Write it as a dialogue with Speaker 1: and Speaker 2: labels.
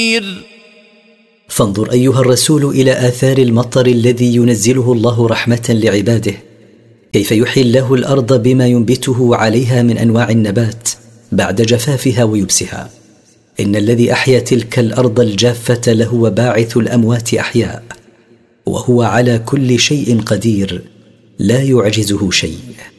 Speaker 1: فانظر أيها الرسول إلى آثار المطر الذي ينزله الله رحمة لعباده، كيف يحيي الله الأرض بما ينبته عليها من أنواع النبات بعد جفافها ويبسها. إن الذي أحيا تلك الأرض الجافة لهو باعث الأموات أحياء، وهو على كل شيء قدير لا يعجزه شيء.